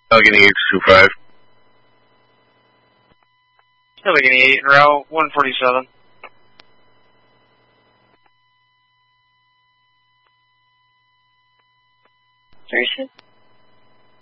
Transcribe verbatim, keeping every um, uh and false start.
Allegheny eight two five. Allegheny eight, route one forty-seven. Station?